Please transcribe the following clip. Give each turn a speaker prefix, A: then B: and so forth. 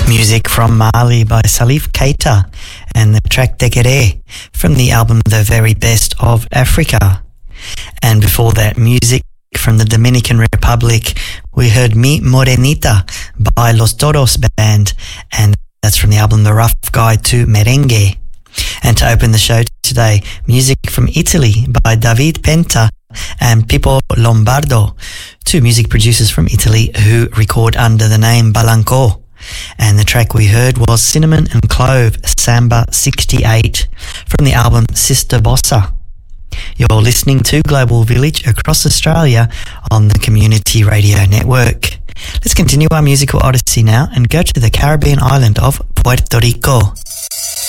A: Music from Mali by Salif Keita and the track Dekere from the album The Very Best of Africa. And before that, music from the Dominican Republic, we heard Mi Morenita by Los Toros Band, and that's from the album The Rough Guide to Merengue. And to open the show today, music from Italy by David Penta and Pippo Lombardo, two music producers from Italy who record under the name Balanco. And the track we heard was Cinnamon and Clove, Samba 68, from the album Sister Bossa. You're listening to Global Village across Australia on the Community Radio Network. Let's continue our musical odyssey now and go to the Caribbean island of Puerto Rico.